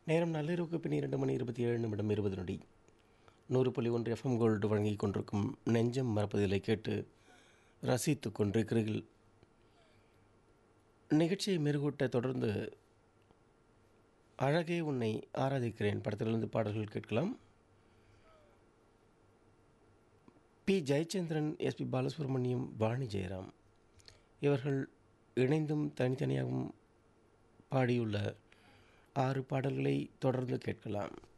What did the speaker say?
நேரம் நள்ளிரவுக்கு பின் 2 மணி 27 நிமிடம் 20 நொடி. 100.1 எஃப்எம் கோல்டு வழங்கிக் கொண்டிருக்கும் நெஞ்சம் மறப்பதில்லை கேட்டு ரசித்து கொண்டிருக்கிறீர்கள். நிகழ்ச்சியை மெருகூட்ட தொடர்ந்து அழகே உன்னை ஆராதிக்கிறேன் படத்திலிருந்து பாடல்கள் கேட்கலாம். பி ஜெயச்சந்திரன், எஸ்பி பாலசுப்ரமணியம், வாணி ஜெயராம் இவர்கள் இணைந்தும் தனித்தனியாகவும் பாடியுள்ள 6 பாடல்களை தொடர்ந்து கேட்கலாம்.